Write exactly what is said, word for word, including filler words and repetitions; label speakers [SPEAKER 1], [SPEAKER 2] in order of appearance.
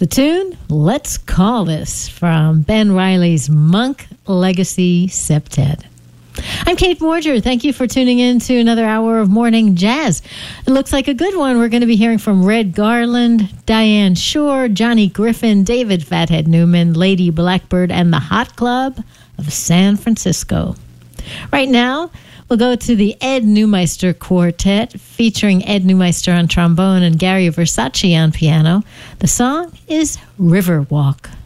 [SPEAKER 1] The tune, Let's Call This, from Ben Riley's Monk Legacy Septet. I'm Kate Borger. Thank you for tuning in to another hour of Morning Jazz. It looks like a good one. We're going to be hearing from Red Garland, Diane Shore, Johnny Griffin, David Fathead Newman, Lady Blackbird, and the Hot Club of San Francisco. Right now, we'll go to the Ed Neumeister Quartet, featuring Ed Neumeister on trombone and Gary Versace on piano. The song is Riverwalk.